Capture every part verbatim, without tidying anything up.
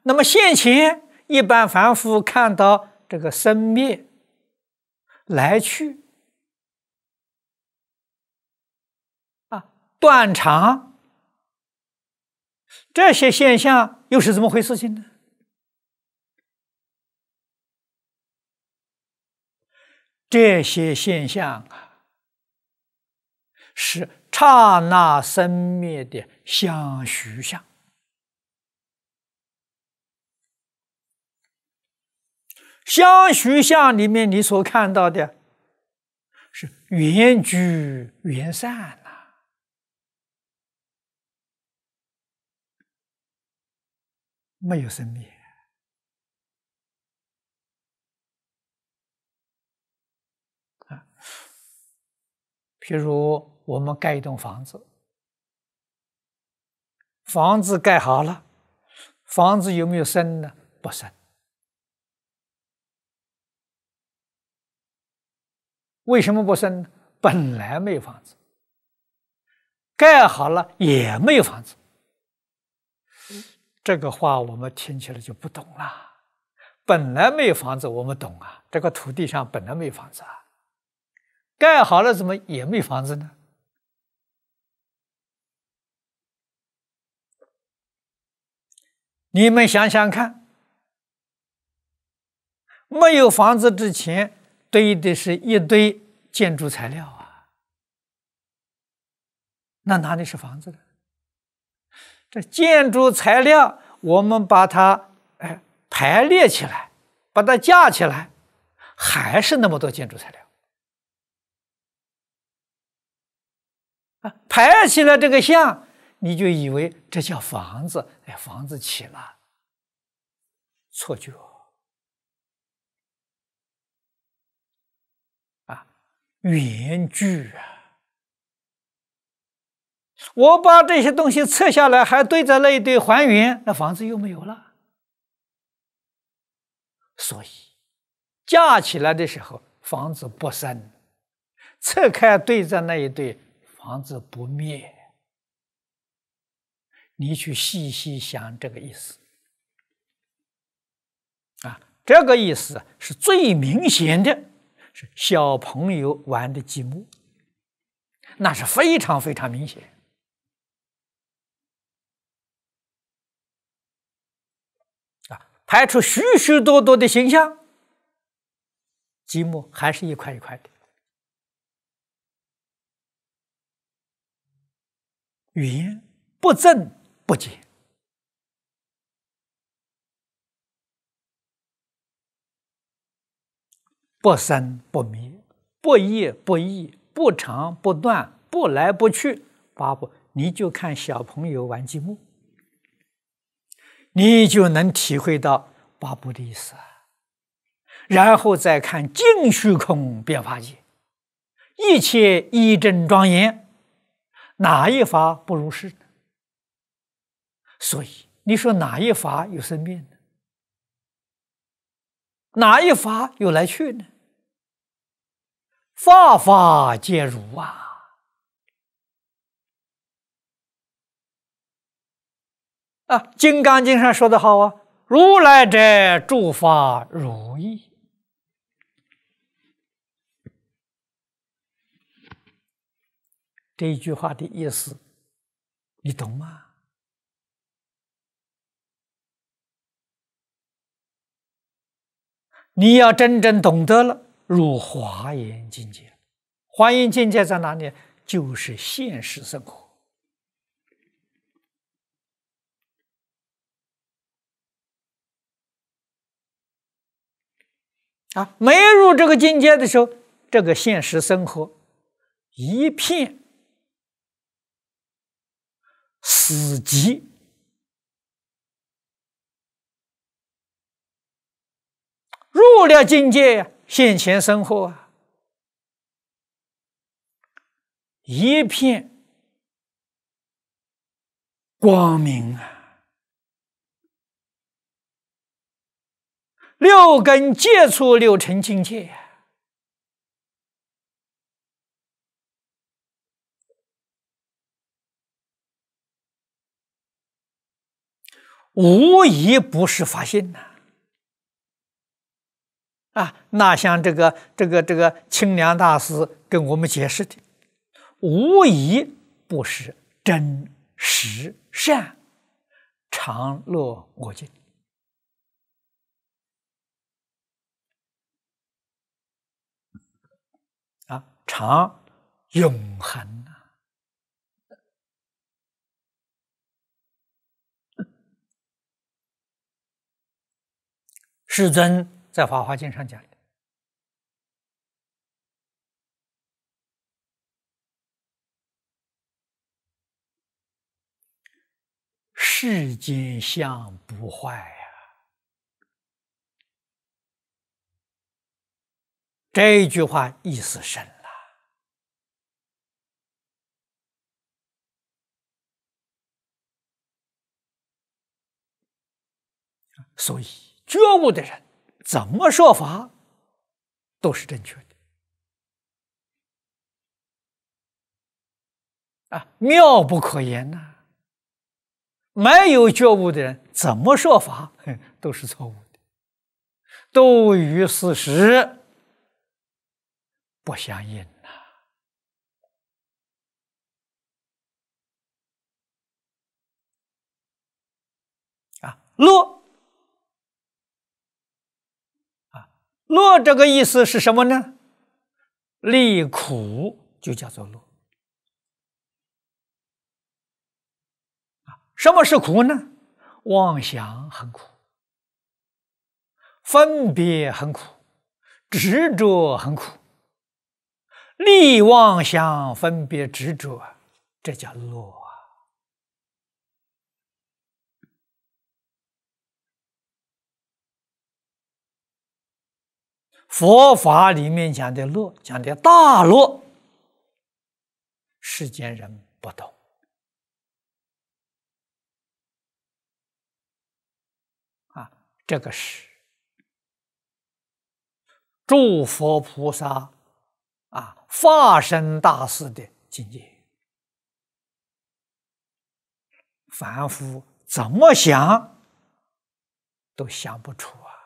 那么现前一般凡夫看到这个生灭、来去啊、断肠这些现象，又是怎么回事情呢？这些现象啊，是刹那生灭的相续相。相续相里面，你所看到的是缘聚缘散呐、啊，没有生灭。啊，譬如我们盖一栋房子，房子盖好了，房子有没有生呢？不生。为什么不生呢？本来没有房子，盖好了也没有房子。这个话我们听起来就不懂了。本来没有房子，我们懂啊，这个土地上本来没有房子啊，盖好了怎么也没房子呢？你们想想看，没有房子之前堆的是一堆建筑材料啊，那哪里是房子呢？这建筑材料我们把它哎排列起来，把它架起来，还是那么多建筑材料啊！排起来这个像，你就以为这叫房子，哎，房子起了，错觉啊，缘聚啊！我把这些东西撤下来，还堆在那一堆还原，那房子又没有了。所以架起来的时候，房子不生；撤开堆在那一堆，房子不灭。你去细细想这个意思啊，这个意思是最明显的，是小朋友玩的积木，那是非常非常明显。排出许许多多的形象，积木还是一块一块的。缘不增不减，不生不灭，不异不异，不长不断，不来不去。八不，你就看小朋友玩积木，你就能体会到八部的意思啊。然后再看净虚空变法界，一切一真庄严，哪一法不如是呢？所以你说哪一法有生灭呢？哪一法有来去呢？法法皆如啊！啊，《金刚经》上说的好啊，如来者，诸法如意。这一句话的意思，你懂吗？你要真正懂得了，入华严境界。华严境界在哪里？就是现实生活。啊，没入这个境界的时候，这个现实生活一片死寂。入了境界，现前生活啊，一片光明啊，六根接触六尘境界啊。 无疑不是法性呐！啊，那像这个这个这个清凉大师跟我们解释的，无疑不是真实善常乐我净啊，常永恒呐！世尊在《法华经》上讲的，世间相不坏呀。这一句话意思深了。所以觉悟的人怎么说法都是正确的啊，妙不可言呐、啊！没有觉悟的人怎么说法都是错误的，都与事实不相应呐！啊，乐啊，乐这个意思是什么呢？离苦就叫做乐。什么是苦呢？妄想很苦，分别很苦，执着很苦。离妄想分别执着，这叫乐啊！佛法里面讲的乐，讲的大乐，世间人不懂。啊，这个是诸佛菩萨啊，化身大士的境界。凡夫怎么想都想不出啊！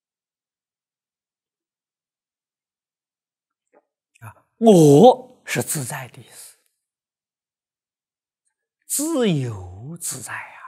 啊，我是自在的意思，自由自在呀、啊。